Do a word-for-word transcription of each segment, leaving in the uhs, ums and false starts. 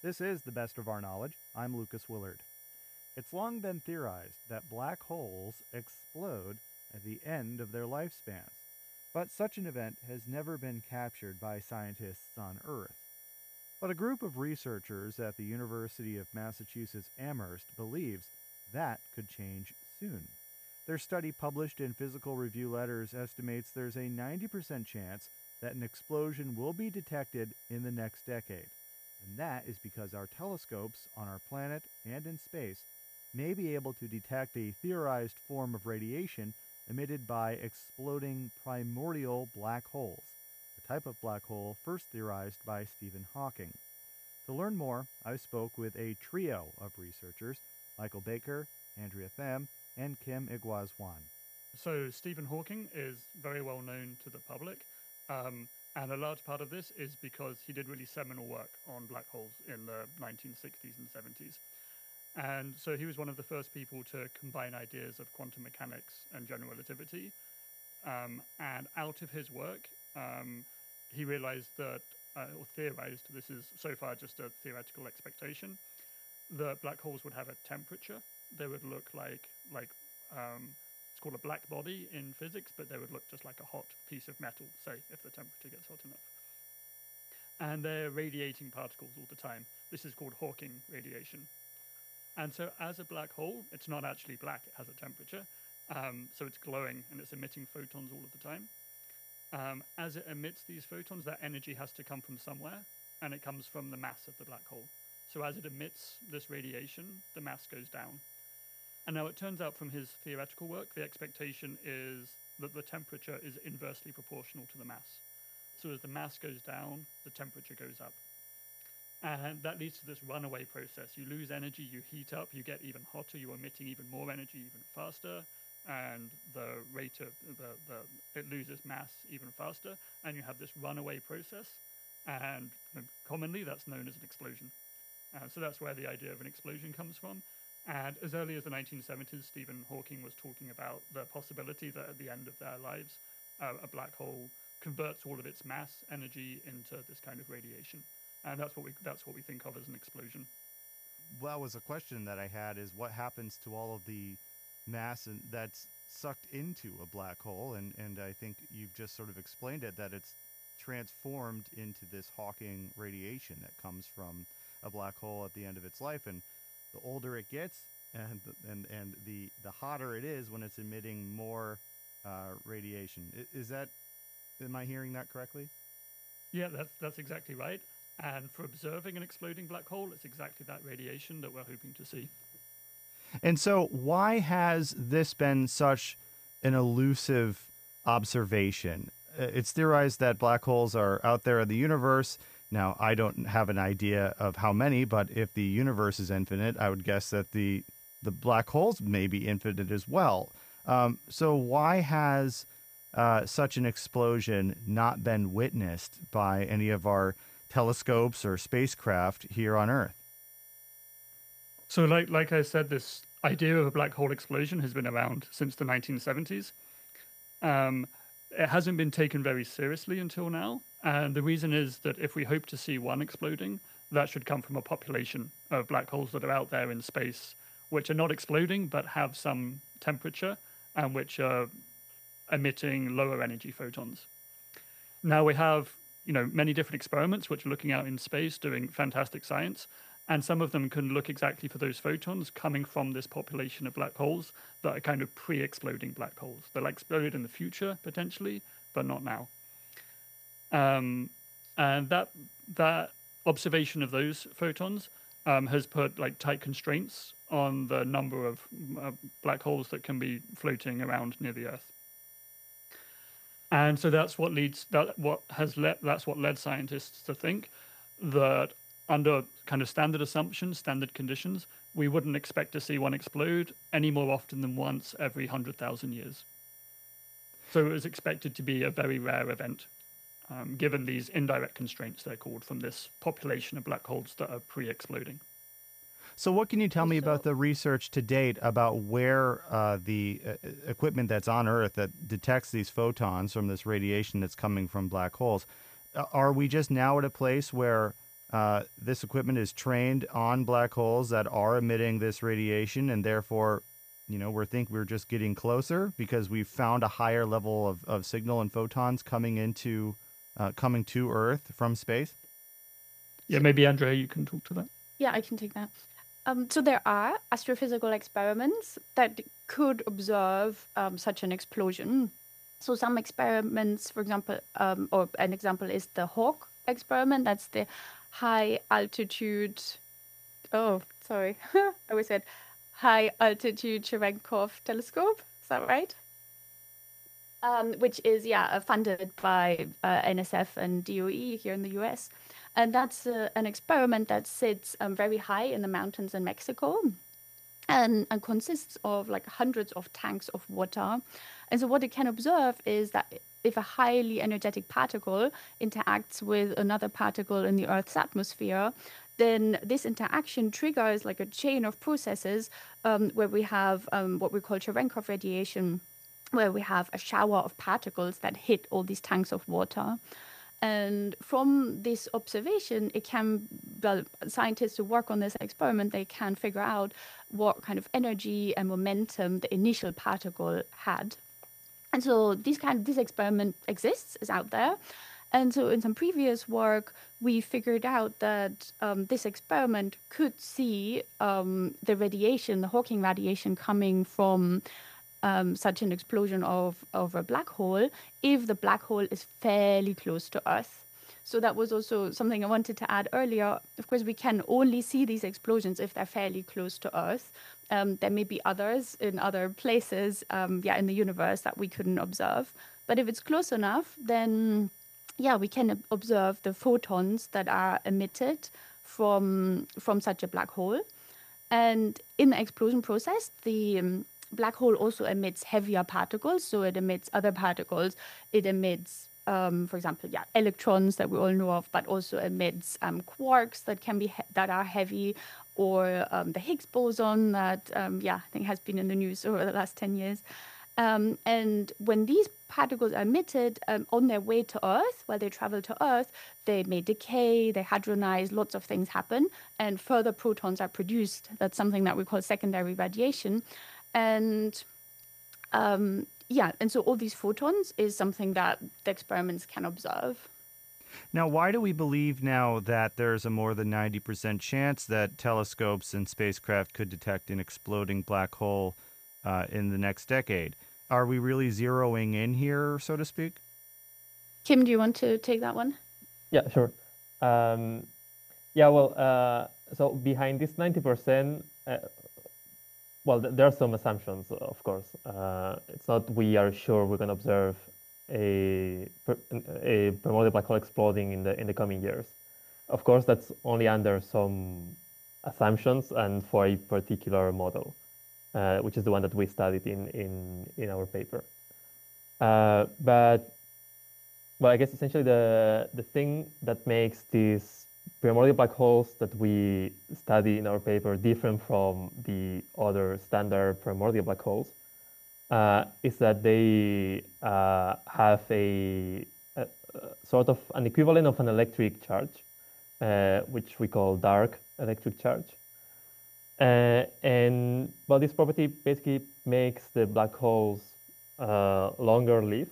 This is The Best of Our Knowledge. I'm Lucas Willard. It's long been theorized that black holes explode at the end of their lifespans, but such an event has never been captured by scientists on Earth. But a group of researchers at the University of Massachusetts Amherst believes that could change soon. Their study, published in Physical Review Letters, estimates there's a ninety percent chance that an explosion will be detected in the next decade. And that is because our telescopes on our planet and in space may be able to detect a theorized form of radiation emitted by exploding primordial black holes, a type of black hole first theorized by Stephen Hawking. To learn more, I spoke with a trio of researchers, Michael Baker, Andrea Tham, and Kim Igwaz-Wan. So Stephen Hawking is very well known to the public, um, and a large part of this is because he did really seminal work on black holes in the nineteen sixties and seventies. And so he was one of the first people to combine ideas of quantum mechanics and general relativity. Um, and out of his work, um, he realized that, uh, or theorized, this is so far just a theoretical expectation, that black holes would have a temperature. They would look like, like um, it's called a black body in physics, but they would look just like a hot piece of metal, say, if the temperature gets hot enough. And they're radiating particles all the time. This is called Hawking radiation. And so as a black hole, it's not actually black, it has a temperature. Um, so it's glowing and it's emitting photons all of the time. Um, as it emits these photons, that energy has to come from somewhere, and it comes from the mass of the black hole. So as it emits this radiation, the mass goes down. And now it turns out from his theoretical work, the expectation is that the temperature is inversely proportional to the mass. So as the mass goes down, the temperature goes up. And that leads to this runaway process. You lose energy, you heat up, you get even hotter, you're emitting even more energy even faster, and the rate of the, the it loses mass even faster, and you have this runaway process, and commonly that's known as an explosion. Uh, so that's where the idea of an explosion comes from. And as early as the nineteen seventies, Stephen Hawking was talking about the possibility that at the end of their lives, uh, a black hole converts all of its mass energy into this kind of radiation. And that's what we that's what we think of as an explosion. Well, that was a question that I had, is what happens to all of the mass and that's sucked into a black hole? And, and I think you've just sort of explained it, that it's transformed into this Hawking radiation that comes from a black hole at the end of its life. And the older it gets and and, and the, the hotter it is when it's emitting more uh, radiation. Is that, am I hearing that correctly? Yeah, that's that's exactly right. And for observing an exploding black hole, it's exactly that radiation that we're hoping to see. And so why has this been such an elusive observation? It's theorized that black holes are out there in the universe. Now, I don't have an idea of how many, but if the universe is infinite, I would guess that the the black holes may be infinite as well. Um, so why has uh, such an explosion not been witnessed by any of our telescopes or spacecraft here on Earth? So like like I said, this idea of a black hole explosion has been around since the nineteen seventies. Um, it hasn't been taken very seriously until now. And the reason is that if we hope to see one exploding, that should come from a population of black holes that are out there in space, which are not exploding, but have some temperature and which are emitting lower energy photons. Now we have, you know, many different experiments which are looking out in space, doing fantastic science, and some of them can look exactly for those photons coming from this population of black holes that are kind of pre-exploding black holes. They'll explode in the future, potentially, but not now. Um, and that that observation of those photons um, has put like tight constraints on the number of uh, black holes that can be floating around near the Earth. And so that's what leads that what has led that's what led scientists to think that under kind of standard assumptions, standard conditions, we wouldn't expect to see one explode any more often than once every hundred thousand years. So it was expected to be a very rare event, um, given these indirect constraints, they're called, from this population of black holes that are pre-exploding. So what can you tell me So- about the research to date about where uh, the uh, equipment that's on Earth that detects these photons from this radiation that's coming from black holes, uh, are we just now at a place where Uh, this equipment is trained on black holes that are emitting this radiation, and therefore, you know, we think we're just getting closer because we've found a higher level of, of signal and photons coming into uh, coming to Earth from space. Yeah, maybe Andrea, you can talk to that. Yeah, I can take that. Um, so there are astrophysical experiments that could observe um, such an explosion. So some experiments, for example, um, or an example is the HAWK experiment. That's the high altitude. Oh, sorry, I always said high altitude Cherenkov telescope. Is that right? Um, which is yeah funded by uh, N S F and D O E here in the U S. And that's uh, an experiment that sits um, very high in the mountains in Mexico and, and consists of like hundreds of tanks of water. And so what it can observe is that if a highly energetic particle interacts with another particle in the Earth's atmosphere, then this interaction triggers like a chain of processes um, where we have um, what we call Cherenkov radiation, where we have a shower of particles that hit all these tanks of water. And from this observation, it can, well, scientists who work on this experiment, they can figure out what kind of energy and momentum the initial particle had. And so this kind of, this experiment exists, is out there. And so in some previous work, we figured out that um, this experiment could see um, the radiation, the Hawking radiation coming from Um, such an explosion of, of a black hole if the black hole is fairly close to Earth. So that was also something I wanted to add earlier. Of course, we can only see these explosions if they're fairly close to Earth. Um, there may be others in other places, um, yeah, in the universe that we couldn't observe. But if it's close enough, then yeah, we can observe the photons that are emitted from from such a black hole. And in the explosion process, the um, black hole also emits heavier particles, so it emits other particles. It emits, um, for example, yeah, electrons that we all know of, but also emits um, quarks that can be that are heavy, or um, the Higgs boson that um, yeah, I think has been in the news over the last ten years. Um, and when these particles are emitted um, on their way to Earth, while they travel to Earth, they may decay, they hadronize, lots of things happen, and further protons are produced. That's something that we call secondary radiation. And um, yeah, and so all these photons is something that the experiments can observe. Now, why do we believe now that there's a more than ninety percent chance that telescopes and spacecraft could detect an exploding black hole uh, in the next decade? Are we really zeroing in here, so to speak? Kim, do you want to take that one? Yeah, sure. Um, yeah, well, uh, so behind this ninety percent, uh, well, th there are some assumptions, of course. Uh, it's not we are sure we're going to observe a, a primordial black hole exploding in the in the coming years. Of course, that's only under some assumptions and for a particular model, uh, which is the one that we studied in in in our paper. Uh, but well, I guess essentially the the thing that makes these primordial black holes that we study in our paper different from the other standard primordial black holes uh, is that they uh, have a, a, a sort of an equivalent of an electric charge, uh, which we call dark electric charge. Uh, and well, this property basically makes the black holes uh, longer lived.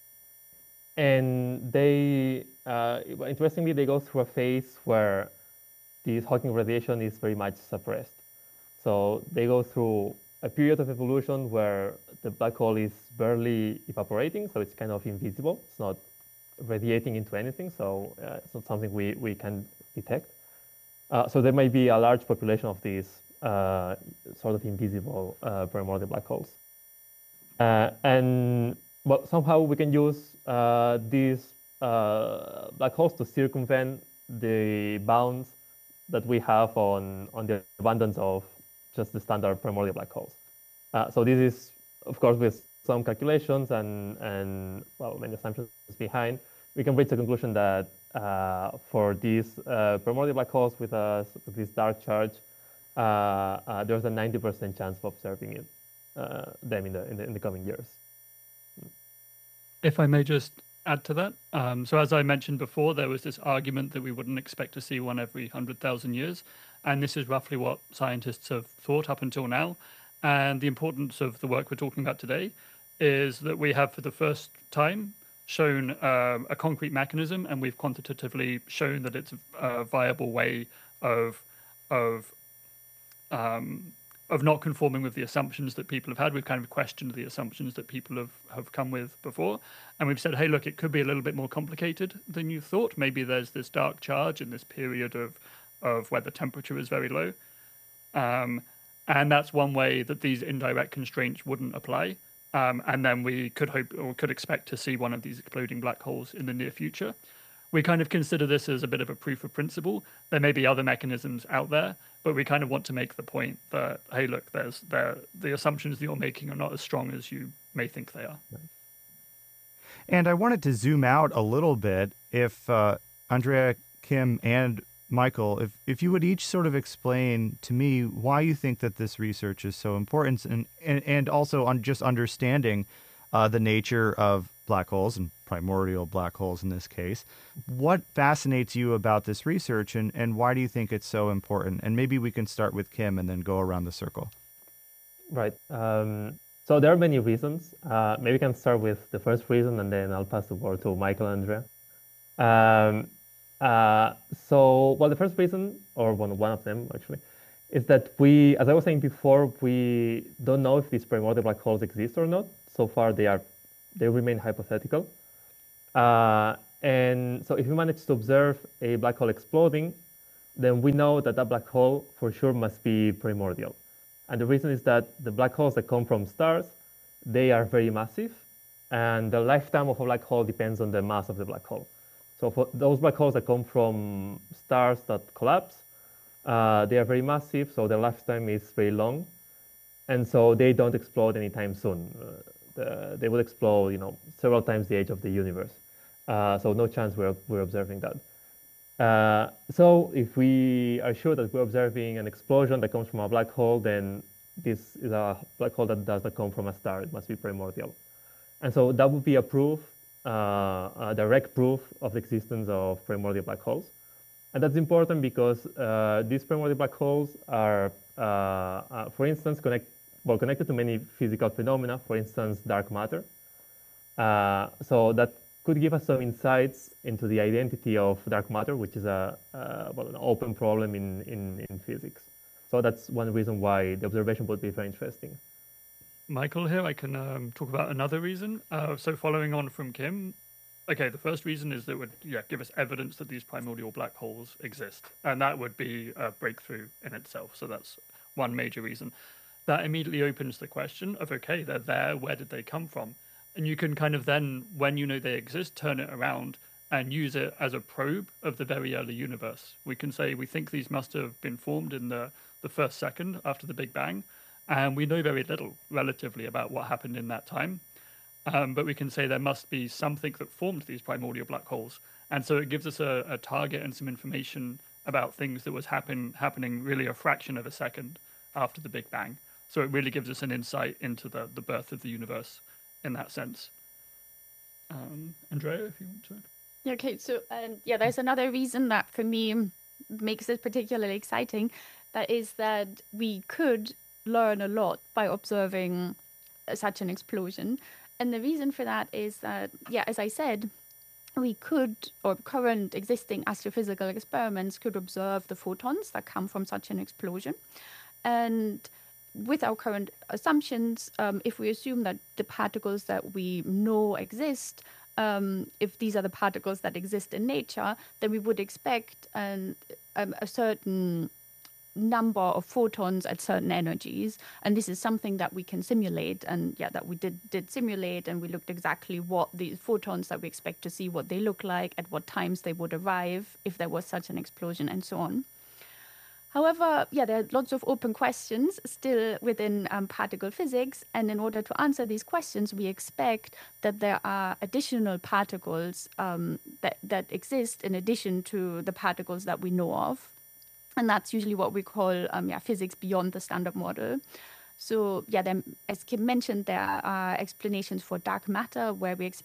And they, uh, interestingly, they go through a phase where this Hawking radiation is very much suppressed. So they go through a period of evolution where the black hole is barely evaporating, so it's kind of invisible. It's not radiating into anything, so uh, it's not something we, we can detect. Uh, so there may be a large population of these uh, sort of invisible uh, primordial black holes. Uh, and well, somehow we can use uh, these uh, black holes to circumvent the bounds that we have on, on the abundance of just the standard primordial black holes. Uh, so this is, of course, with some calculations and, and well, many assumptions behind, we can reach the conclusion that uh, for these uh, primordial black holes with, a, with this dark charge, uh, uh, there's a ninety percent chance of observing it, uh, them in the, in the, in the coming years. If I may just add to that. Um, so as I mentioned before, there was this argument that we wouldn't expect to see one every one hundred thousand years. And this is roughly what scientists have thought up until now. And the importance of the work we're talking about today is that we have, for the first time, shown um, a concrete mechanism, and we've quantitatively shown that it's a viable way of of um, of not conforming with the assumptions that people have had. We've kind of questioned the assumptions that people have, have come with before. And we've said, hey, look, it could be a little bit more complicated than you thought. Maybe there's this dark charge in this period of, of where the temperature is very low. Um, and that's one way that these indirect constraints wouldn't apply. Um, and then we could hope or could expect to see one of these exploding black holes in the near future. We kind of consider this as a bit of a proof of principle. There may be other mechanisms out there, but we kind of want to make the point that, hey, look, there's there the assumptions that you're making are not as strong as you may think they are. And I wanted to zoom out a little bit, if uh, Andrea, Kim, and Michael, if, if you would each sort of explain to me why you think that this research is so important, and, and, and also on just understanding uh, the nature of black holes and primordial black holes in this case. What fascinates you about this research, and, and why do you think it's so important? And maybe we can start with Kim and then go around the circle. Right. Um, so there are many reasons. Uh, maybe we can start with the first reason, and then I'll pass the word to Michael and Andrea. Um, uh, so, well, the first reason, or one, one of them actually, is that we, as I was saying before, we don't know if these primordial black holes exist or not. So far, they are, they remain hypothetical. Uh, and so if we manage to observe a black hole exploding, then we know that that black hole for sure must be primordial. And the reason is that the black holes that come from stars, they are very massive, and the lifetime of a black hole depends on the mass of the black hole. So for those black holes that come from stars that collapse, uh, they are very massive, so their lifetime is very long, and so they don't explode anytime soon. Uh, the, they will explode, you know, several times the age of the universe. Uh, so no chance we're, we're observing that. Uh, so if we are sure that we're observing an explosion that comes from a black hole, then this is a black hole that does not come from a star. It must be primordial. And so that would be a proof, uh, a direct proof of the existence of primordial black holes. And that's important because uh, these primordial black holes are, uh, uh, for instance, connect, well, connected to many physical phenomena, for instance, dark matter. Uh, so that could give us some insights into the identity of dark matter, which is a, uh, well, an open problem in, in, in physics. So that's one reason why the observation would be very interesting. Michael here, I can um, talk about another reason. Uh, so following on from Kim, okay, the first reason is that it would yeah, give us evidence that these primordial black holes exist. And that would be a breakthrough in itself. So that's one major reason. That immediately opens the question of, okay, they're there, where did they come from? And you can kind of then, when you know they exist, turn it around and use it as a probe of the very early universe. We can say we think these must have been formed in the, the first second after the Big Bang, and we know very little relatively about what happened in that time. Um, but we can say there must be something that formed these primordial black holes. And so it gives us a, a target and some information about things that was happen, happening really a fraction of a second after the Big Bang. So it really gives us an insight into the, the birth of the universe in that sense. Um, Andrea, if you want to. Yeah, okay, so um, yeah, there's another reason that for me makes it particularly exciting. That is that we could learn a lot by observing such an explosion. And the reason for that is that, yeah, as I said, we could, or current existing astrophysical experiments could observe the photons that come from such an explosion. And with our current assumptions, um, if we assume that the particles that we know exist, um, if these are the particles that exist in nature, then we would expect an, um, a certain number of photons at certain energies. And this is something that we can simulate. And yeah, that we did, did simulate, and we looked exactly what these photons that we expect to see, what they look like, at what times they would arrive, if there was such an explosion, and so on. However, yeah, there are lots of open questions still within um, particle physics, and in order to answer these questions, we expect that there are additional particles um, that, that exist in addition to the particles that we know of. And that's usually what we call um, yeah, physics beyond the standard model. So yeah, then, as Kim mentioned, there are explanations for dark matter, where we expect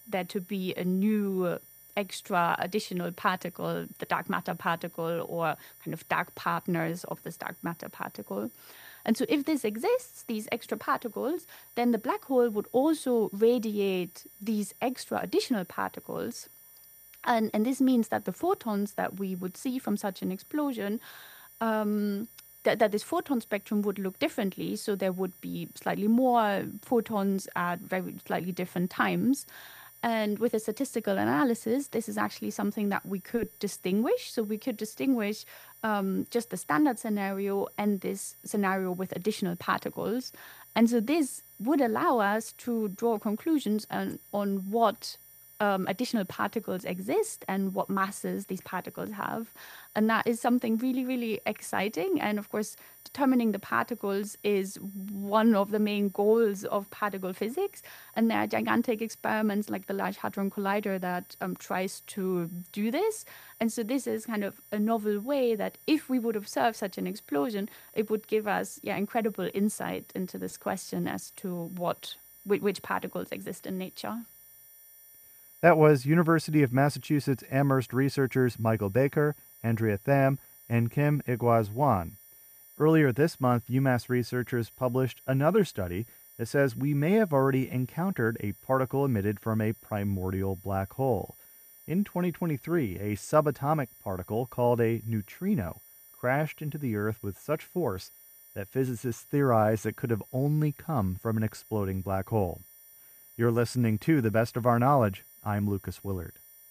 there to be a new uh, extra additional particle, the dark matter particle, or kind of dark partners of this dark matter particle. And so if this exists, these extra particles, then the black hole would also radiate these extra additional particles. And, and this means that the photons that we would see from such an explosion, um, that, that this photon spectrum would look differently. So there would be slightly more photons at very slightly different times. And with a statistical analysis, this is actually something that we could distinguish. So we could distinguish um, just the standard scenario and this scenario with additional particles. And so this would allow us to draw conclusions on, on what um, additional particles exist and what masses these particles have. And that is something really, really exciting. And of course, determining the particles is one of the main goals of particle physics. And there are gigantic experiments like the Large Hadron Collider that um, tries to do this. And so this is kind of a novel way that if we would observe such an explosion, it would give us yeah, incredible insight into this question as to what which particles exist in nature. That was University of Massachusetts Amherst researchers Michael Baker, Andrea Tham, and Kim Iguaz-Wan. Earlier this month, UMass researchers published another study that says we may have already encountered a particle emitted from a primordial black hole. In twenty twenty-three, a subatomic particle called a neutrino crashed into the Earth with such force that physicists theorize it could have only come from an exploding black hole. You're listening to The Best of Our Knowledge. I'm Lucas Willard.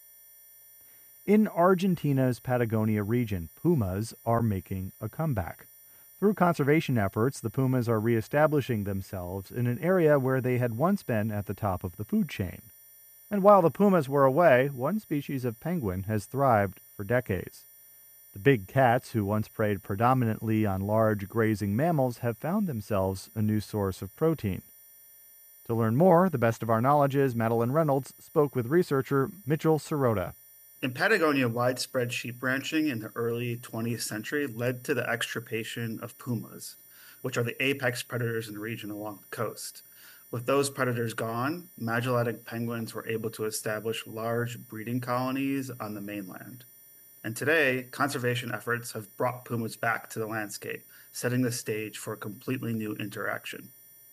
In Argentina's Patagonia region, pumas are making a comeback. Through conservation efforts, the pumas are reestablishing themselves in an area where they had once been at the top of the food chain. And while the pumas were away, one species of penguin has thrived for decades. The big cats, who once preyed predominantly on large grazing mammals, have found themselves a new source of protein. To learn more, The Best of Our Knowledge is Madeline Reynolds spoke with researcher Mitchell Sirota. In Patagonia, widespread sheep ranching in the early twentieth century led to the extirpation of pumas, which are the apex predators in the region along the coast. With those predators gone, Magellanica penguins were able to establish large breeding colonies on the mainland. And today, conservation efforts have brought pumas back to the landscape, setting the stage for a completely new interaction.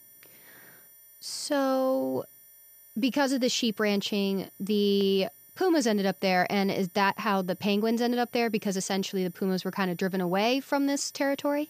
So, because of the sheep ranching, the pumas ended up there, and is that how the penguins ended up there? Because essentially the pumas were kind of driven away from this territory?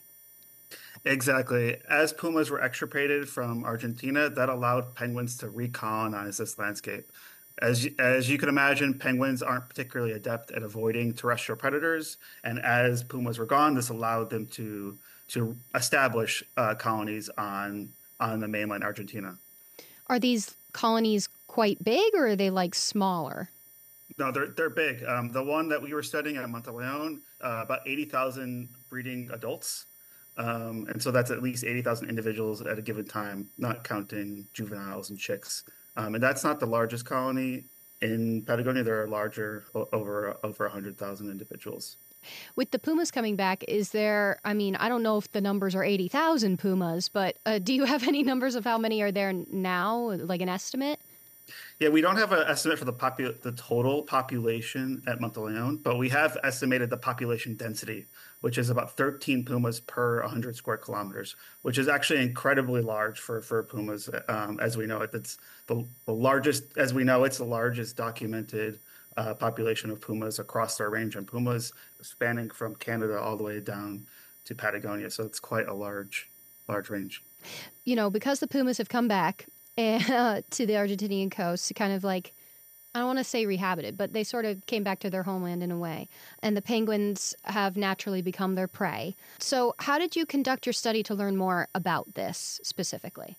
Exactly. As pumas were extirpated from Argentina, that allowed penguins to recolonize this landscape. As, as you can imagine, penguins aren't particularly adept at avoiding terrestrial predators, and as pumas were gone, this allowed them to, to establish uh, colonies on on the mainland Argentina. Are these colonies quite big, or are they like smaller? No, they're they're big. Um, the one that we were studying at Monteleone, uh, about eighty thousand breeding adults. Um, and so that's at least eighty thousand individuals at a given time, not counting juveniles and chicks. Um, and that's not the largest colony in Patagonia. There are larger, over over one hundred thousand individuals. With the pumas coming back, is there, I mean, I don't know if the numbers are eighty thousand pumas, but uh, do you have any numbers of how many are there now, like an estimate? Yeah, we don't have an estimate for the popu- the total population at Monteleone, but we have estimated the population density, which is about thirteen pumas per one hundred square kilometers, which is actually incredibly large for, for pumas. Um, as we know it, it's the, the largest, as we know, it's the largest documented uh, population of pumas across their range, and pumas spanning from Canada all the way down to Patagonia. So it's quite a large, large range. You know, because the pumas have come back uh, to the Argentinian coast to kind of like, I don't want to say rehabited, but they sort of came back to their homeland in a way. And the penguins have naturally become their prey. So how did you conduct your study to learn more about this specifically?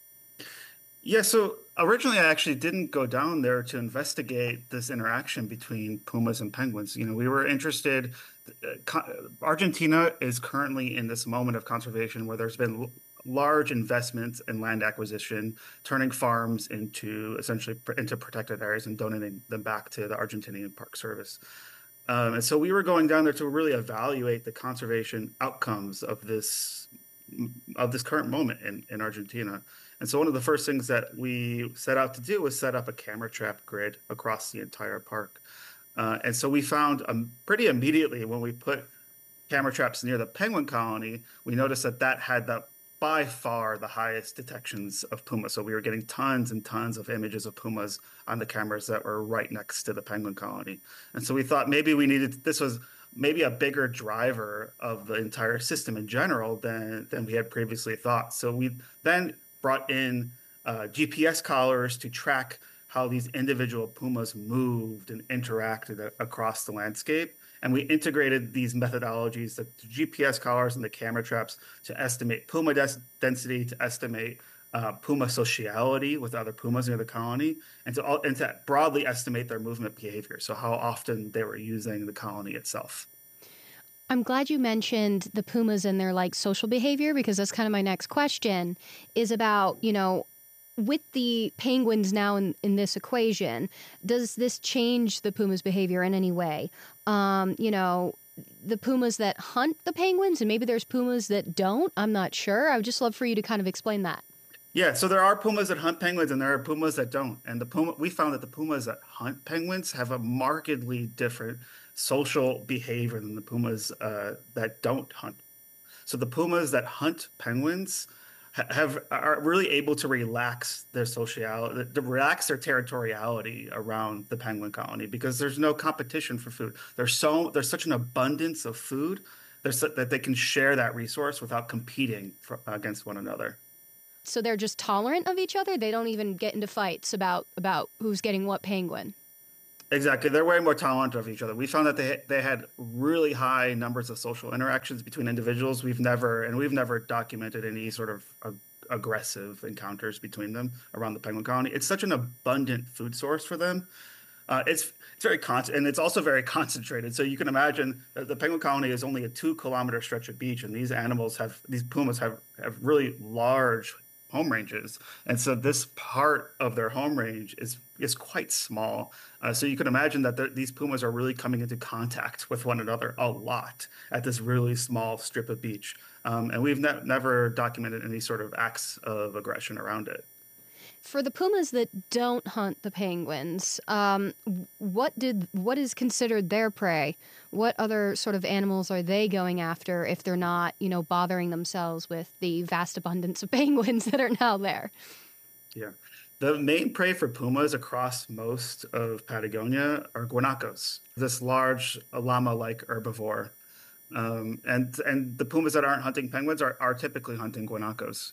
Yeah, so originally I actually didn't go down there to investigate this interaction between pumas and penguins. You know, we were interested, uh, Argentina is currently in this moment of conservation where there's been large investments in land acquisition, turning farms into essentially into protected areas and donating them back to the Argentinian Park Service. Um, and so we were going down there to really evaluate the conservation outcomes of this of this current moment in, in Argentina. And so one of the first things that we set out to do was set up a camera trap grid across the entire park. Uh, and so we found um, pretty immediately when we put camera traps near the penguin colony, we noticed that that had the by far the highest detections of pumas. So we were getting tons and tons of images of pumas on the cameras that were right next to the penguin colony. And so we thought maybe we needed, this was maybe a bigger driver of the entire system in general than, than we had previously thought. So we then brought in uh, G P S collars to track how these individual pumas moved and interacted across the landscape. And we integrated these methodologies, the G P S collars and the camera traps, to estimate puma des- density, to estimate uh, puma sociality with other pumas near the colony, and to, and to broadly estimate their movement behavior, so how often they were using the colony itself. I'm glad you mentioned the pumas and their like social behavior, because that's kind of my next question is about, you know, with the penguins now in, in this equation, does this change the puma's behavior in any way? Um, you know, the pumas that hunt the penguins, and maybe there's pumas that don't. I'm not sure. I would just love for you to kind of explain that. Yeah, so there are pumas that hunt penguins and there are pumas that don't. And the puma, we found that the pumas that hunt penguins have a markedly different social behavior than the pumas uh, that don't hunt. So the pumas that hunt penguins have are really able to relax their sociality, to relax their territoriality around the penguin colony, because there's no competition for food. There's so there's such an abundance of food there's, that they can share that resource without competing for, against one another. So they're just tolerant of each other? They don't even get into fights about, about who's getting what penguin? Exactly. They're way more tolerant of each other. We found that they they had really high numbers of social interactions between individuals. We've never, and we've never documented any sort of uh, aggressive encounters between them around the penguin colony. It's such an abundant food source for them. Uh, it's it's very con- and it's also very concentrated. So you can imagine that the penguin colony is only a two kilometer stretch of beach, and these animals have these pumas have have really large home ranges, and so this part of their home range is is quite small. Uh, so you can imagine that these pumas are really coming into contact with one another a lot at this really small strip of beach, um, and we've ne- never documented any sort of acts of aggression around it. For the pumas that don't hunt the penguins, um, what did what is considered their prey? What other sort of animals are they going after if they're not, you know, bothering themselves with the vast abundance of penguins that are now there? Yeah. The main prey for pumas across most of Patagonia are guanacos, this large llama-like herbivore. Um, and and the pumas that aren't hunting penguins are, are typically hunting guanacos.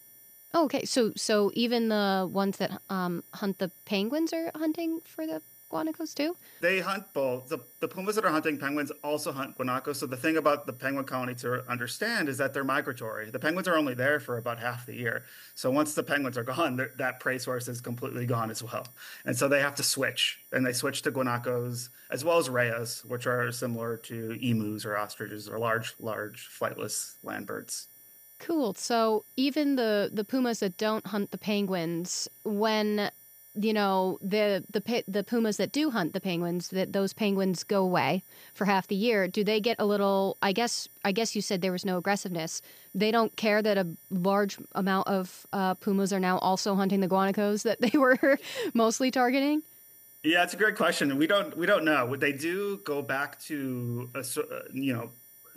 Oh, okay, so so even the ones that um, hunt the penguins are hunting for the guanacos too? They hunt both. The, the pumas that are hunting penguins also hunt guanacos. So the thing about the penguin colony to understand is that they're migratory. The penguins are only there for about half the year. So once the penguins are gone, that prey source is completely gone as well. And so they have to switch. And they switch to guanacos as well as rheas, which are similar to emus or ostriches or large, large flightless land birds. Cool. So even the, the pumas that don't hunt the penguins, when, you know, the the the pumas that do hunt the penguins, that those penguins go away for half the year, do they get a little, I guess I guess you said there was no aggressiveness. They don't care that a large amount of uh, pumas are now also hunting the guanacos that they were mostly targeting? Yeah, it's a great question. We don't we don't know. They do go back to a, you know,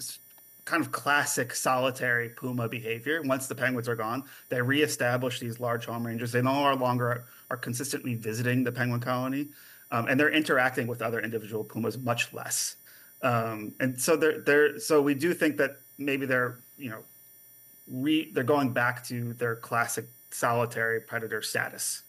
kind of classic solitary puma behavior. Once the penguins are gone, they reestablish these large home ranges. They no longer are consistently visiting the penguin colony, um, and they're interacting with other individual pumas much less. Um, and so they're they're so we do think that maybe they're you know re, they're going back to their classic solitary predator status.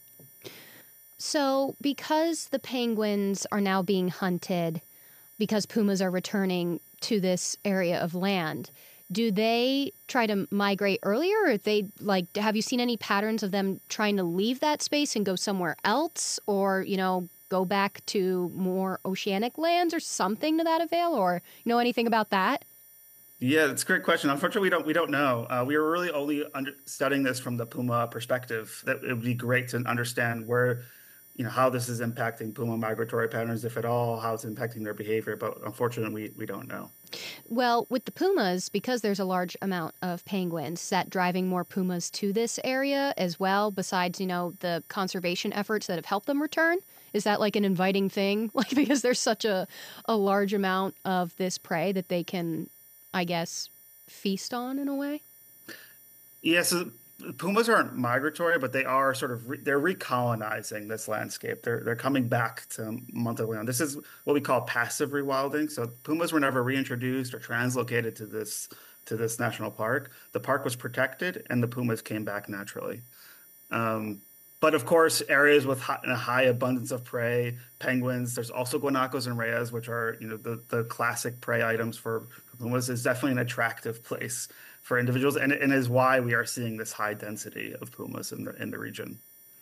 So because the penguins are now being hunted, because pumas are returning to this area of land, do they try to migrate earlier, or they like have you seen any patterns of them trying to leave that space and go somewhere else, or you know go back to more oceanic lands or something to that avail, or you know anything about that? Yeah, that's a great question. Unfortunately, we don't we don't know. Uh, we were really only under, studying this from the puma perspective. That it would be great to understand where you know, how this is impacting puma migratory patterns, if at all, how it's impacting their behavior. But unfortunately, we, we don't know. Well, with the pumas, because there's a large amount of penguins, is that driving more pumas to this area as well, besides, you know, the conservation efforts that have helped them return? Is that like an inviting thing? Like, because there's such a, a large amount of this prey that they can, I guess, feast on in a way? Yes, yeah, so pumas aren't migratory, but they are sort of, re- they're recolonizing this landscape. They're they're coming back to Monteleone. This is what we call passive rewilding. So pumas were never reintroduced or translocated to this to this national park. The park was protected, and the pumas came back naturally. Um, but of course, areas with high, a high abundance of prey, penguins. There's also guanacos and rheas, which are you know the the classic prey items for pumas. Is definitely an attractive place for individuals, and, and is why we are seeing this high density of pumas in the in the region.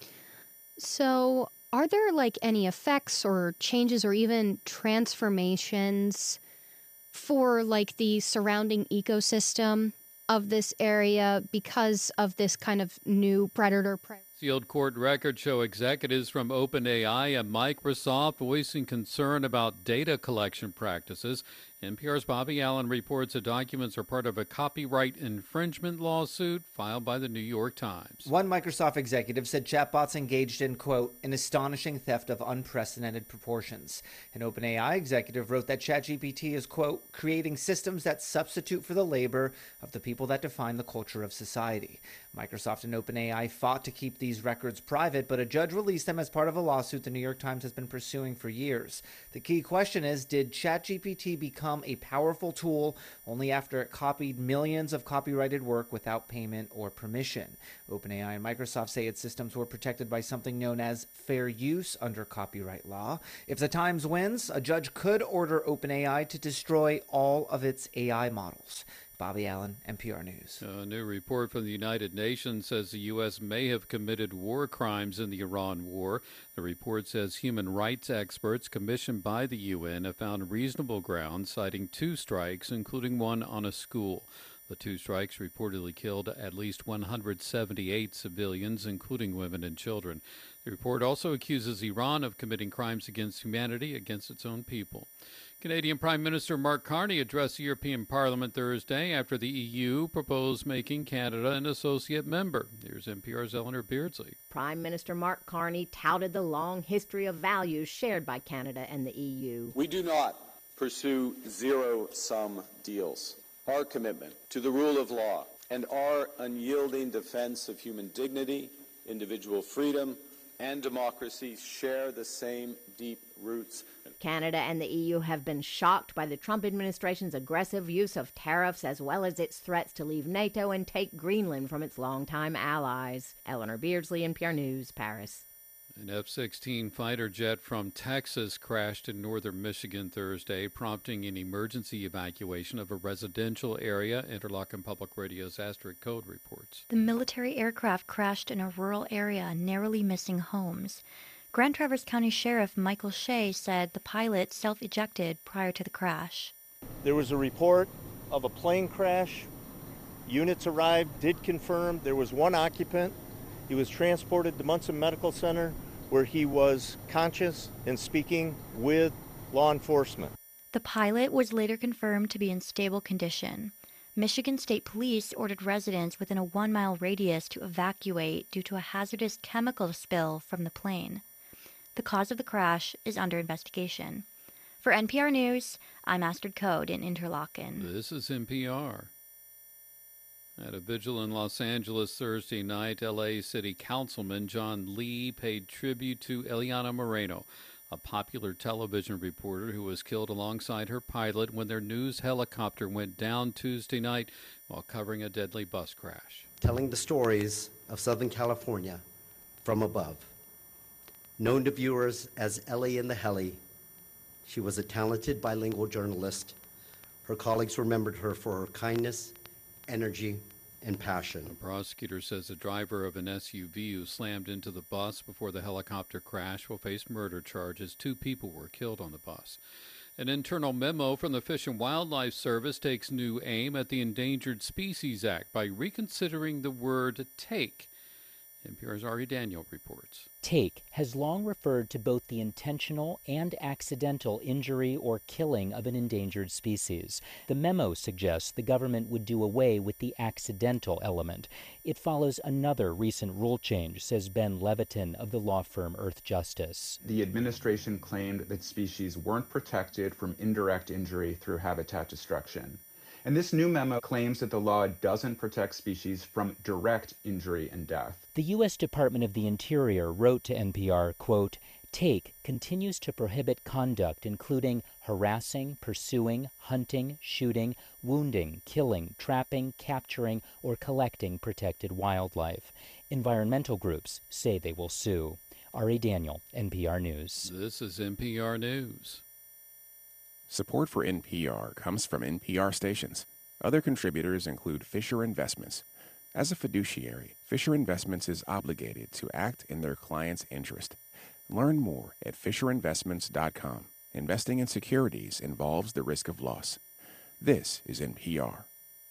So, are there like any effects or changes or even transformations for like the surrounding ecosystem of this area because of this kind of new predator prey? Sealed court records show executives from OpenAI and Microsoft voicing concern about data collection practices. N P R's Bobby Allen reports the documents are part of a copyright infringement lawsuit filed by the New York Times. One Microsoft executive said chatbots engaged in, quote, an astonishing theft of unprecedented proportions. An OpenAI executive wrote that ChatGPT is, quote, creating systems that substitute for the labor of the people that define the culture of society. Microsoft and OpenAI fought to keep these records private, but a judge released them as part of a lawsuit the New York Times has been pursuing for years. The key question is, did ChatGPT become a powerful tool only after it copied millions of copyrighted work without payment or permission? OpenAI and Microsoft say its systems were protected by something known as fair use under copyright law. If the Times wins, a judge could order OpenAI to destroy all of its A I models. Bobby Allen, N P R News. A new report from the United Nations says the U S may have committed war crimes in the Iran war. The report says human rights experts commissioned by the U N have found reasonable grounds, citing two strikes, including one on a school. The two strikes reportedly killed at least one hundred seventy-eight civilians, including women and children. The report also accuses Iran of committing crimes against humanity against its own people. Canadian Prime Minister Mark Carney addressed the European Parliament Thursday after the E U proposed making Canada an associate member. Here's N P R's Eleanor Beardsley. Prime Minister Mark Carney touted the long history of values shared by Canada and the E U. We do not pursue zero-sum deals. Our commitment to the rule of law and our unyielding defense of human dignity, individual freedom, and democracy share the same deep roots. Canada and the E U have been shocked by the Trump administration's aggressive use of tariffs as well as its threats to leave NATO and take Greenland from its longtime allies. Eleanor Beardsley, N P R News, Paris. An F sixteen fighter jet from Texas crashed in northern Michigan Thursday, prompting an emergency evacuation of a residential area, Interlochen Public Radio's Astrid Code reports. The military aircraft crashed in a rural area, narrowly missing homes. Grand Traverse County Sheriff Michael Shea said the pilot self-ejected prior to the crash. There was a report of a plane crash. Units arrived, did confirm there was one occupant. He was transported to Munson Medical Center, where he was conscious and speaking with law enforcement. The pilot was later confirmed to be in stable condition. Michigan State Police ordered residents within a one-mile radius to evacuate due to a hazardous chemical spill from the plane. The cause of the crash is under investigation. For N P R News, I'm Astrid Code in Interlochen. This is N P R. At a vigil in Los Angeles Thursday night, L A City Councilman John Lee paid tribute to Eliana Moreno, a popular television reporter who was killed alongside her pilot when their news helicopter went down Tuesday night while covering a deadly bus crash. Telling the stories of Southern California from above. Known to viewers as Ellie in the Heli, she was a talented bilingual journalist. Her colleagues remembered her for her kindness, energy, and passion. The prosecutor says the driver of an S U V who slammed into the bus before the helicopter crash will face murder charges. Two people were killed on the bus. An internal memo from the Fish and Wildlife Service takes new aim at the Endangered Species Act by reconsidering the word take. N P R's Ari Daniel reports. Take has long referred to both the intentional and accidental injury or killing of an endangered species. The memo suggests the government would do away with the accidental element. It follows another recent rule change, says Ben Levitin of the law firm Earth Justice. The administration claimed that species weren't protected from indirect injury through habitat destruction. And this new memo claims that the law doesn't protect species from direct injury and death. The U S Department of the Interior wrote to N P R, quote, Take continues to prohibit conduct including harassing, pursuing, hunting, shooting, wounding, killing, trapping, capturing, or collecting protected wildlife. Environmental groups say they will sue. Ari Daniel, N P R News. This is N P R News. Support for N P R comes from N P R stations. Other contributors include Fisher Investments. As a fiduciary, Fisher Investments is obligated to act in their client's interest. Learn more at fisher investments dot com. Investing in securities involves the risk of loss. This is N P R.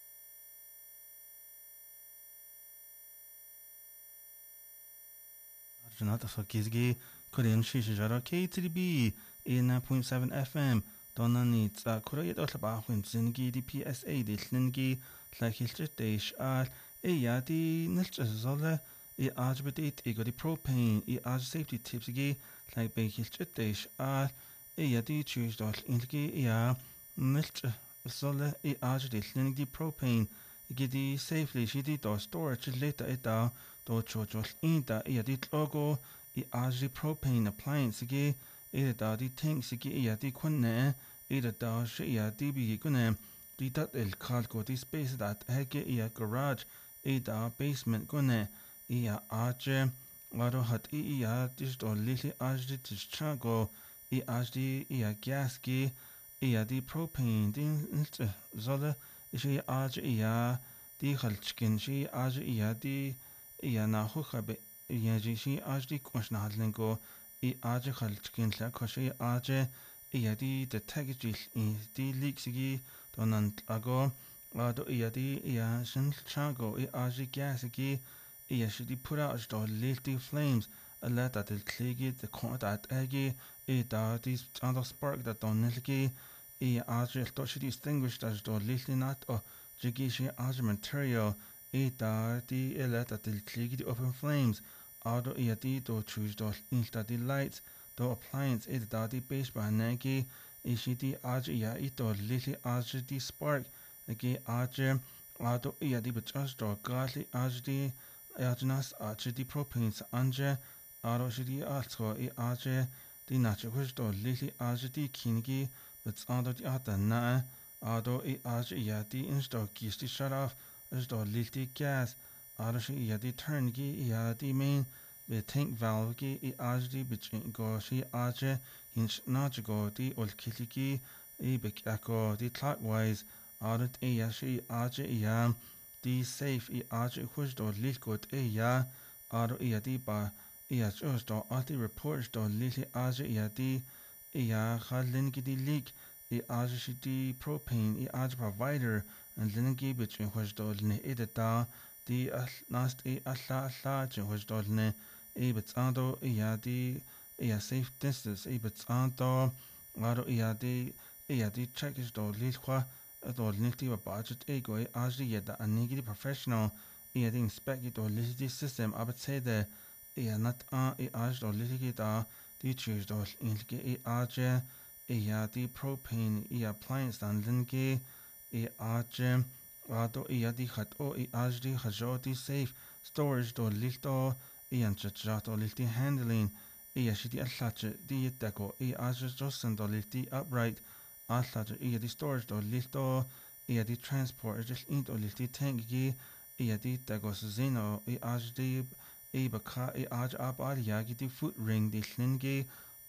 K three B eighty-nine point seven F M. Donani tsa kura yet otlaba hun zingi di P S A di tlingi la hilchit deish al e ya di nilch zola e ajbit e go di propane e aj safety tips gi like be hilchit deish al e ya di choose dol ingi ya nilch zola e aj di tlingi di propane gi di safely shi di do storage later e da do chojol in da e ya di logo e aj di propane appliance gi e da di tanks gi e ya di kunne e da shi ya di bi kunne di dat el calco di space that hege e ya garage e da basement kunne e ya aje waro hat e ya dis do lili aj di chago e aj di e ya gas gi e ya di propane din zolle shi aj e ya di khalchkin shi aj e ya di e ya na ho khabe e ya ji shi aj di koshna hadlengo e aj khalchkin la koshi aj e ya di de tagil e di leaksigi donan ago ado e ya di e ya shin chago e aj gas gi e ya shi di put out do lilty flames a let that el kligi the contact agi e da di other spark that don nilgi e aj to shi distinguished as do lilty not o jigi shi aj material e da di e let that el kligi the open flames ado e ya di do choose do insta di lights do appliance e da di base by nagi e shi di aj ya e do lilty aj di spark agi aj ado e ya di but just do gali aj di Ajnas aj di propanes anje aro shi di also e aj di nacho do lilty aj di kingi but ado di ata na ado e aj ya di insta gisti shut off as do lilty gas aro shi ya di turn gi ya di main the tank valve gi e aj di bichin go shi aj hinch nacho go di ol kiliki e bik ako di clockwise aro e ya shi aj ya di safe e aj hush do lilkot e ya aro e di ba e ya just do alti reports do lili aj e di e ya khalin gi di leak e aj shi di propane e aj provider and lin gi bichin hush do ne e da di nast e alla alla je hush do ne e bitsando e ya di e ya safe distance e bitsando aro e ya di e ya di check is do lilkwa do nilti ba budget e go e aj di da anigi professional e di inspect it or lili system abat say the e not a e aj do lili da di choose do ingi e aj e ya di propane e appliance dan lingi e aj ado e ya di khat o e aj di khajo di safe storage do lilto e an chato lilti handling e ya shi di allache di deko e aj just do lilti upright allache e di storage do lilto e di transport just into lilti tank gi e di deko zeno e aj di e baka e aj ab al ya gi di foot ring di lingi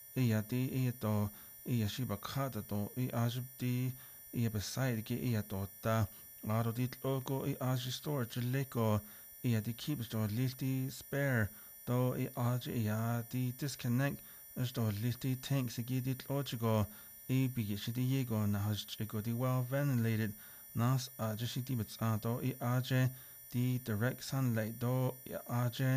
e di e do e shi baka da do e aj di e beside gi e do da aro di logo e aj storage leko e di keep do lilti spare do e aj e di disconnect as do lilti tanks gi di logico e bigi shi di yego na has go di well ventilated nas aj shi di bits do e aj di direct sunlight do e aj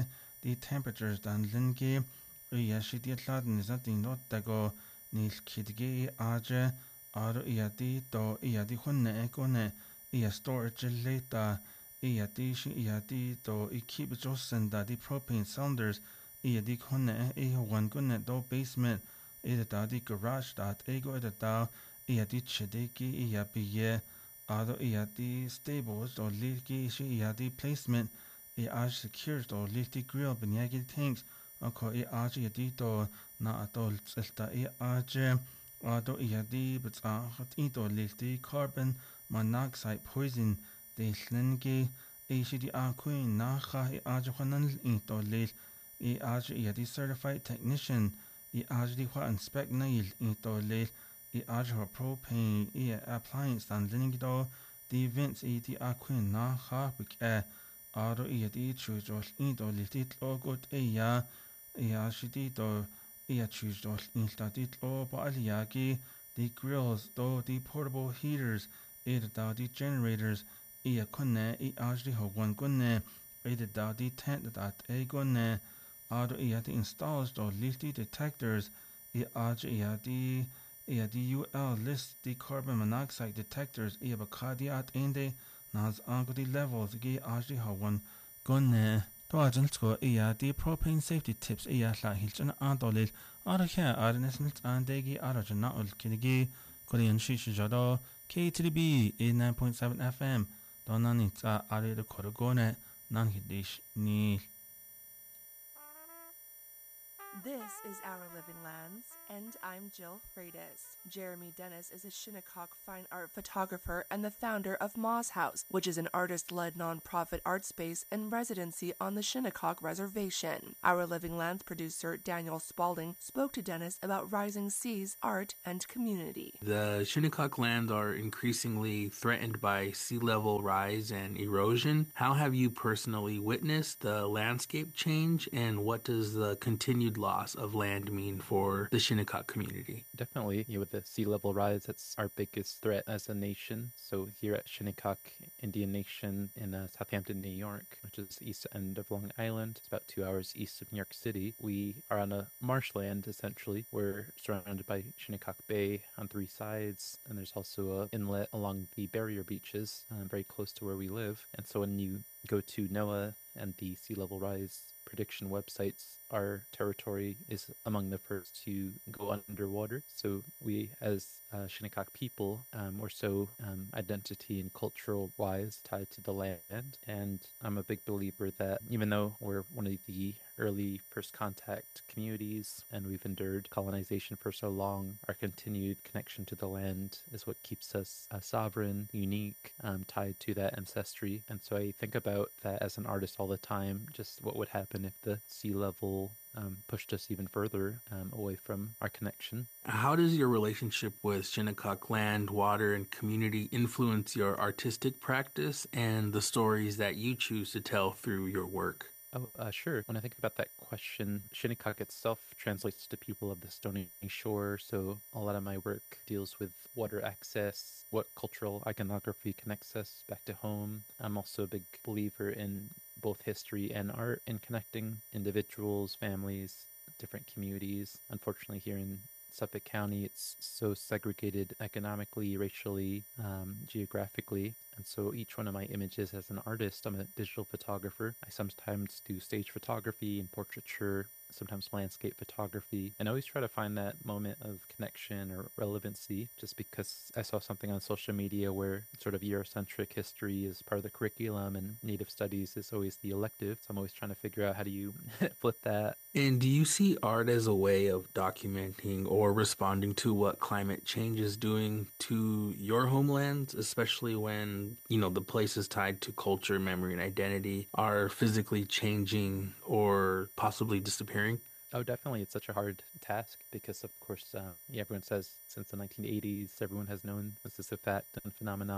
the temperatures dan lingi iya shidi tlad nisa dino dago nil kidgi aje aro iya di do iya di hunne ekone iya storage later iya di shi iya di do I keep josen di propane cylinders iya di hunne e one gunne do basement ida da di garage dat ego ida da iya di chidiki iya biye aro iya di stables do lirki shi iya di placement I aj secures do lirti grill binyagi tanks ako I aj iya di do na adol zelta I aj ado iya di bitsahat I do lirti carbon monoxide poison de slingi I shi di aquin na kha I aj khanan I do lil I aj iya di certified technician I aj di kha inspect nail I do lil I aj ha propane I appliance dan lingi do di vents I di aquin na kha bik e aro I di chujol I do lil di logot e ya I shi di do I chujol I sta di lo ba aliagi the grills do the portable heaters ida da the generators I kunne I aj di ho one gunne ida da the tent that e gunne aro I the installs do lifty detectors I aj I the I the U L list the carbon monoxide detectors I ba kadiat inde nas ango the levels gi aj di ho one gunne Dwajan sko I the propane safety tips I la hilchan adolil aro kha arnesnit andegi arajan na ul kinigi korean shishi jado K T B eighty-nine point seven F M donani ta are de korgone nan hidish ni This is Our Living Lands, and I'm Jill Freitas. Jeremy Dennis is a Shinnecock fine art photographer and the founder of Moz House, which is an artist-led nonprofit art space and residency on the Shinnecock Reservation. Our Living Lands producer Daniel Spalding spoke to Dennis about rising seas, art, and community. The Shinnecock lands are increasingly threatened by sea level rise and erosion. How have you personally witnessed the landscape change, and what does the continued loss of land mean for the Shinnecock community? Definitely, you know, with the sea level rise, that's our biggest threat as a nation. So here at Shinnecock Indian Nation in uh, Southampton, New York, which is the east end of Long Island, it's about two hours east of New York City. We are on a marshland, essentially. We're surrounded by Shinnecock Bay on three sides, and there's also an inlet along the barrier beaches, uh, very close to where we live. And so when you go to NOAA and the sea level rise prediction websites, our territory is among the first to go underwater. So we, as uh, Shinnecock people, um, we're so um, identity and cultural wise tied to the land. And I'm a big believer that even though we're one of the early first contact communities and we've endured colonization for so long, our continued connection to the land is what keeps us uh, sovereign, unique, um, tied to that ancestry. And so I think about that as an artist all the time, just what would happen if the sea level um, pushed us even further um, away from our connection. How does your relationship with Shinnecock land, water, and community influence your artistic practice and the stories that you choose to tell through your work? Oh, uh, sure. When I think about that question, Shinnecock itself translates to people of the Stony Shore, so a lot of my work deals with water access, what cultural iconography connects us back to home. I'm also a big believer in both history and art and connecting individuals, families, different communities. Unfortunately, here in Suffolk County, it's so segregated economically, racially, um, geographically. And so each one of my images as an artist, I'm a digital photographer. I sometimes do stage photography and portraiture, sometimes landscape photography, and I always try to find that moment of connection or relevancy, just because I saw something on social media where sort of Eurocentric history is part of the curriculum and Native studies is always the elective. So I'm always trying to figure out how do you flip that. And do you see art as a way of documenting or responding to what climate change is doing to your homelands, especially when, you know, the places tied to culture, memory, and identity are physically changing or possibly disappearing? Oh, definitely. It's such a hard task because, of course, uh, yeah, everyone says since the nineteen eighties, everyone has known this is a fact and phenomenon.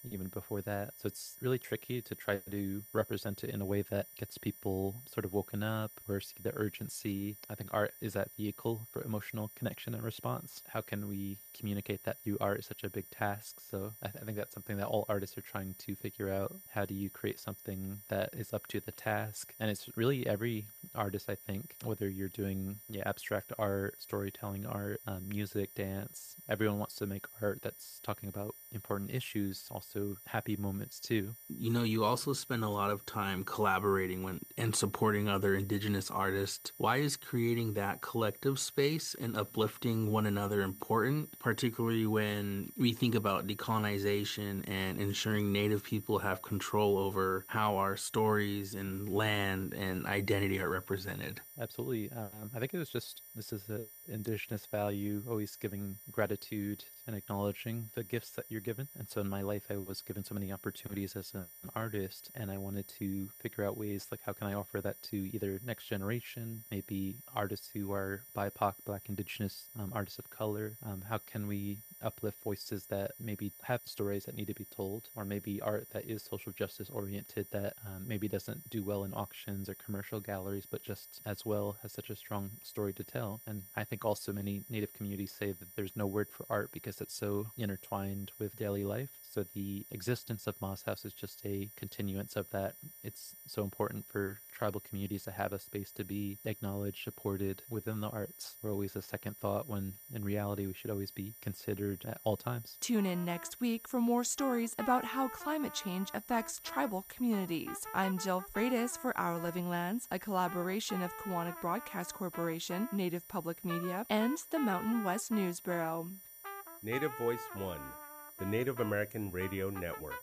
even before that. So it's really tricky to try to represent it in a way that gets people sort of woken up or see the urgency. I think art is that vehicle for emotional connection and response. How can we communicate that through art is such a big task. So I, th- I think that's something that all artists are trying to figure out. How do you create something that is up to the task? And it's really every artist, I think, whether you're doing yeah, abstract art, storytelling art, um, music, dance, everyone wants to make art that's talking about important issues, also happy moments too. You know, you also spend a lot of time collaborating when and supporting other Indigenous artists. Why is creating that collective space and uplifting one another important, particularly when we think about decolonization and ensuring Native people have control over how our stories and land and identity are represented? Absolutely. Um, I think it was just, this is an Indigenous value, always giving gratitude and acknowledging the gifts that you're given. And so in my life, I was given so many opportunities as an artist, and I wanted to figure out ways, like how can I offer that to either next generation, maybe artists who are B I P O C, Black, Indigenous, um, artists of color. Um, how can we uplift voices that maybe have stories that need to be told, or maybe art that is social justice oriented that um, maybe doesn't do well in auctions or commercial galleries, but just as well has such a strong story to tell. And I think also many Native communities say that there's no word for art because it's so intertwined with daily life. So the existence of Moss House is just a continuance of that. It's so important for tribal communities to have a space to be acknowledged, supported within the arts. We're always a second thought when in reality we should always be considered at all times. Tune in next week for more stories about how climate change affects tribal communities. I'm Jill Freitas for Our Living Lands, a collaboration of Kiwanis Broadcast Corporation, Native Public Media, and the Mountain West News Bureau. Native Voice One, the Native American Radio Network.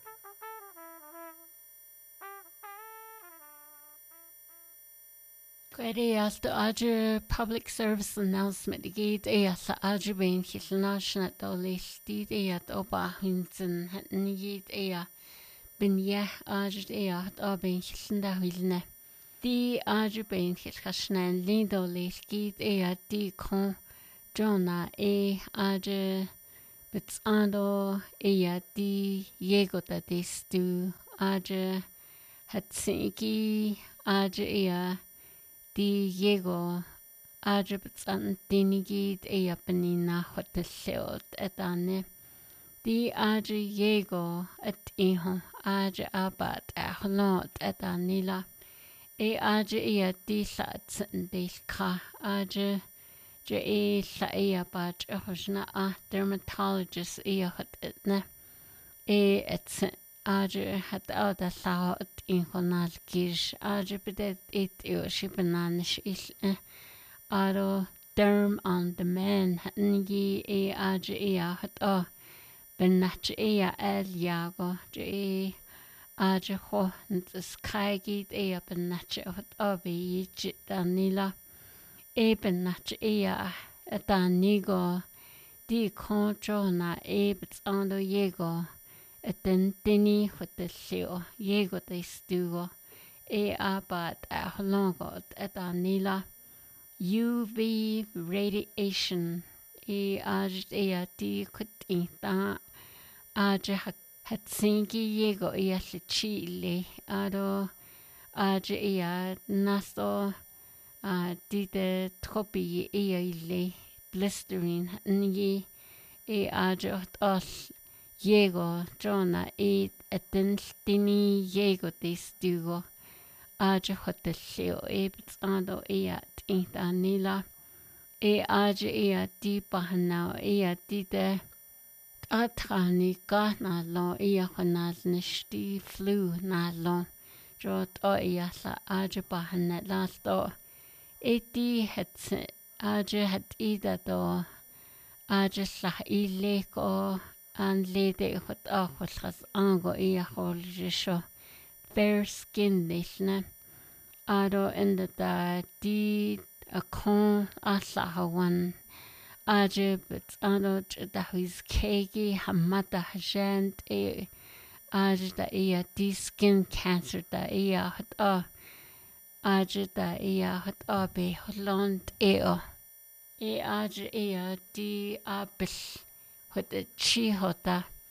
Gwedi the other public service announcement gate as the other being his national dollars did at Oba Hinton had need a bin ye arged a at Obin his Wilne. The other being his Hashnan Lindolis gate a de con Jonah a other but ando a de Yego that is to other had sinky other a Di Yego Ajabits and Dinigid Eapanina Hotelseot at Anne. Di Aja Yego at Iho Aja Abad Ahlot at Anila. E Aja Ea Disats and Diska Aja Ja E Saea Baj Hosna a dermatologist Eahot etne. E et Aja had other thought in Honal Gish, Aja bedet it your shipanish is Aro derm on the man, Ngi e Aja ea had oh, Benach ea el Yago, J. Aja ho, and the sky gate ea Benach of Obi Jit Danila, E Benach ea at Danigo, Di Controna, E but on the Yego. Eten tini hotelio yego de stugo e abad a holongot et anila U V radiation e aj e di kutinta aj hat singi yego e chile ado aj e naso a di de tropi e ile blistering ni e aj os Yego, Jonah, e etentini Yego de Stugo, Aja Hotelio, Ebits Ando Eat Intanila, E Aja Ea di Bahanao, Ea di de Atrani Gatna Lo, Ea Honaz Nishti Flu Na Lo, Jot O Ea Sa Aja Bahanet last door. E di het Aja het Ida do, Aja Sa Ileko. And lady what awful has ango ia holisho fair skin lishna ado in the da di a con asa one aje but ado da his kegi hamata hajant e aje da ia di skin cancer da ia hat a aje da ia hat a be holland e o e aje ia di abish With the chihota,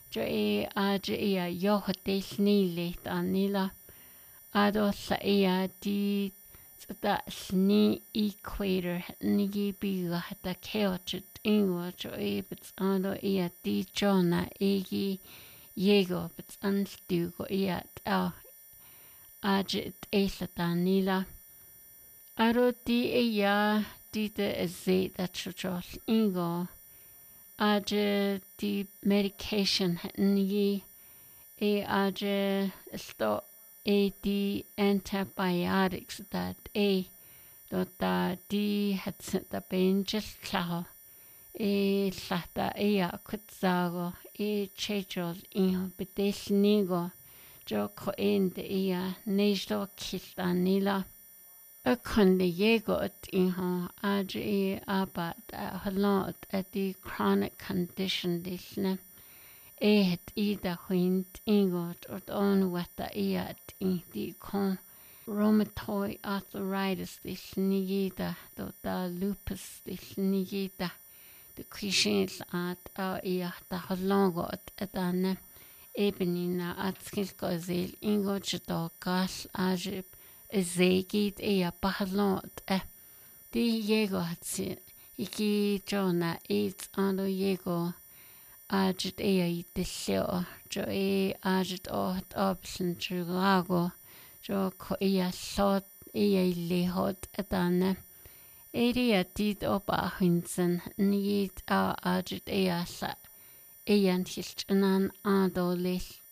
jo e aja ia yohote snile tanila ado sa ia di da sni equator nigi biga hata keochit ingo jo e bits ado ia di jona egi yego bits anstugo ia ta aja esa tanila aro di ia di de ze that chos ingo aja di medication nigi e aja sto e di antibiotics that e dota di het da ben just claw e slata e a kutsago e chechos in bedesnigo jo ko in de ia nejdo kistanila a kunde yegot in ha aj e abat a halot at the chronic condition disne e het ida huint ingot ot on wata iat in the con rheumatoid arthritis disnigita do da lupus disnigita the clichés at a ia da halongot at ane ebenina at skilkozel ingot jdo gas ajib Zegit ea pahalot e di yego hatsi iki jona eats ando yego ajit ea i desio jo e ajit ot option chicago jo ko ea sot ea i lehot etane area dit opa hinsen nit a ajit ea sa ea hilchanan ando lis